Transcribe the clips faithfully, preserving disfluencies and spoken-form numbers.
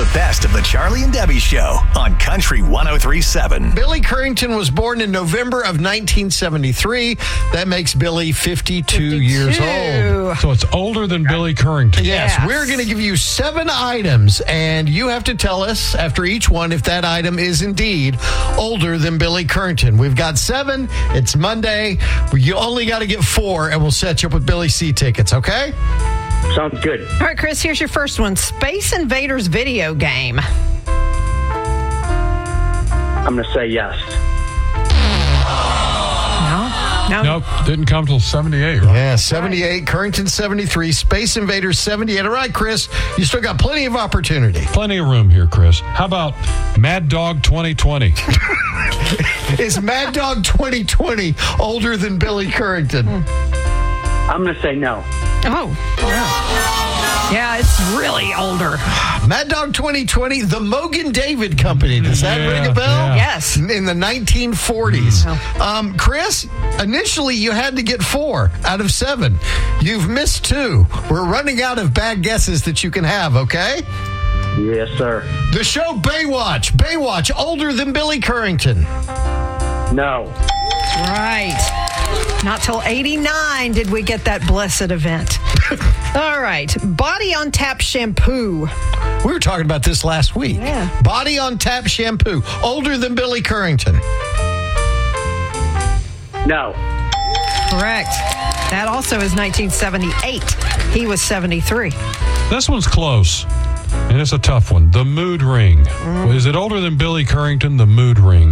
the best of the Charlie and Debbie Show on Country one oh three point seven. Billy Currington was born in November of nineteen seventy-three. That makes Billy fifty-two, years old. So it's older than Billy Currington. Yes, Yes. we're going to give you seven items, and you have to tell us after each one if that item is indeed older than Billy Currington. We've got seven. It's Monday. You only got to get four, and we'll set you up with Billy C tickets, okay? Sounds good. All right, Chris, here's your first one. Space Invaders video game. I'm going to say yes. No? No? Nope, didn't come till seventy-eight, right? Yeah, seventy-eight, Currington seventy-three, Space Invaders seventy-eight. All right, Chris, you still got plenty of opportunity. Plenty of room here, Chris. How about Mad Dog twenty twenty? Is Mad Dog twenty twenty older than Billy Currington? I'm going to say no. Oh, yeah. Yeah, it's really older. Mad Dog twenty twenty, the Mogan David Company. Does that Yeah, ring a bell? yeah. Yes. In the nineteen forties. Mm. Um, Chris, initially you had to get four out of seven. You've missed two. We're running out of bad guesses that you can have, okay? Yes, sir. The show Baywatch. Baywatch, older than Billy Currington. No. Right. Not till eighty-nine did we get that blessed event. All right. Body on Tap shampoo. We were talking about this last week. Yeah. Body on Tap shampoo, older than Billy Currington. No. Correct. That also is nineteen seventy-eight. He was seventy-three. This one's close, and it's a tough one. The Mood Ring. Mm. Is it older than Billy Currington, the Mood Ring?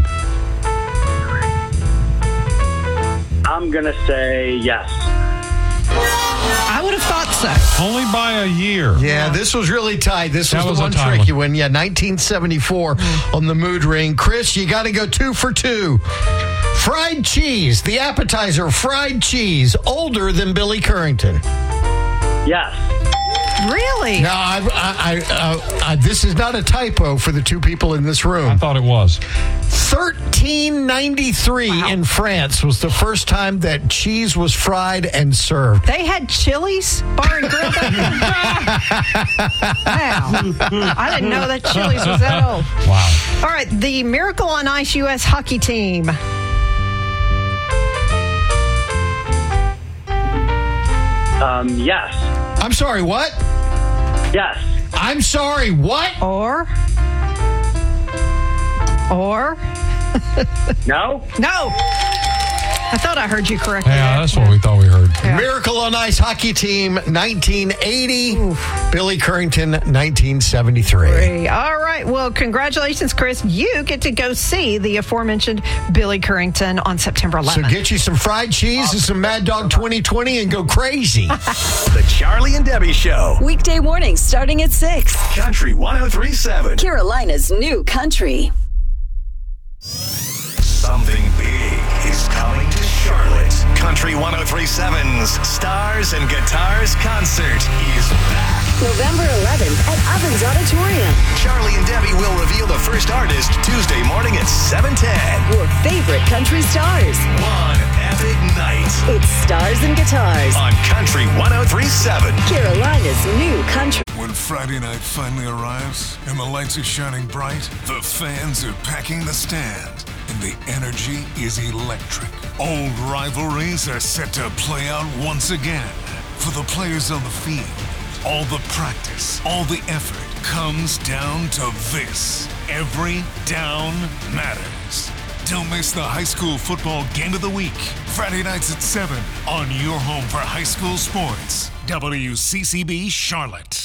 I'm going to say yes. I would have thought so. Only by a year. Yeah, this was really tight. This was That the was a one tight tricky one. one. Yeah, nineteen seventy-four on the Mood Ring. Chris, you got to go two for two. Fried cheese, the appetizer, fried cheese, older than Billy Currington. Yes. Really? Now, I, I, I, uh, I, this is not a typo for the two people in this I room. thought it was. thirteen ninety-three Wow. in France was the first time that cheese was fried and served. They had Chili's Bar and Grill back then? Wow. I didn't know that Chili's was that old. Wow. All right, the Miracle on Ice U S hockey team. Um, yes. I'm sorry, what? Yes. I'm sorry, what? Or? Or? No? No. I thought I heard you correctly. Yeah, there. that's what we thought we heard. Yeah. Miracle on Ice hockey team, nineteen eighty. Billy Currington, nineteen seventy-three. All right. Well, congratulations, Chris. You get to go see the aforementioned Billy Currington on September So eleventh. get you some fried cheese and some Mad Dog twenty twenty and go crazy. The Charlie and Debbie Show. Weekday mornings starting at six. Country one oh three point seven. Carolina's new country. Something big is coming to Charlotte. Country one oh three point seven's Stars and Guitars concert is back. November eleventh at Ovens Auditorium. Charlie and Debbie will reveal the first artist Tuesday morning at seven ten. Your favorite country stars. One epic night It's Stars and Guitars. on Country one oh three point seven. Carolina's new country. When Friday night finally arrives and the lights are shining bright, the fans are packing the stand, and the energy is electric. Old rivalries are set to play out once again. For the players on the field, all the practice, all the effort comes down to this. Every down matters. Don't miss the high school football game of the week. Friday nights at seven on your home for high school sports. W C C B Charlotte.